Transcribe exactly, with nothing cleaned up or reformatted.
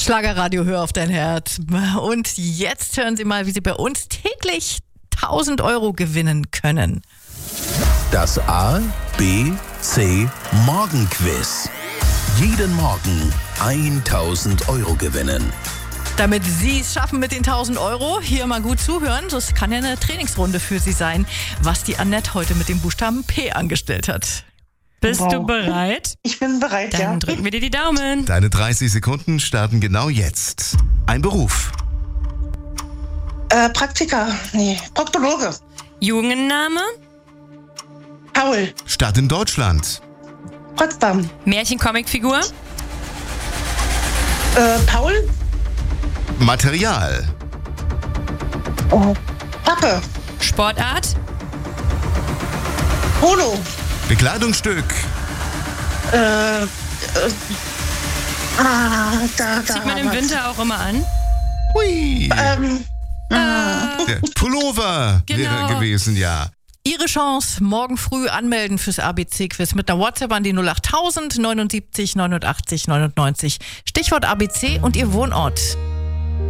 Schlagerradio, hör auf dein Herz. Und jetzt hören Sie mal, wie Sie bei uns täglich tausend Euro gewinnen können. Das A, B, C Morgenquiz. Jeden Morgen tausend Euro gewinnen. Damit Sie es schaffen mit den tausend Euro, hier mal gut zuhören. Das kann ja eine Trainingsrunde für Sie sein, was die Annette heute mit dem Buchstaben P angestellt hat. Bist Wow. du bereit? Ich bin bereit, Dann ja. drücken wir dir die Daumen. Deine dreißig Sekunden starten genau jetzt. Ein Beruf. Äh, Praktika, nee, Proktologe. Jungenname? Paul, Stadt in Deutschland. Potsdam. Märchen-Comicfigur? Äh, Paul, Material. oh, Pappe, Sportart? Polo, Bekleidungsstück. äh, äh, ah, da, da. Zieht man im was. Winter auch immer an? Hui. Ähm, Der Pullover Genau. wäre gewesen, ja. Ihre Chance, morgen früh anmelden fürs A B C-Quiz mit einer WhatsApp an die null acht tausend neunundsiebzig neunundachtzig neunundneunzig. Stichwort A B C und Ihr Wohnort.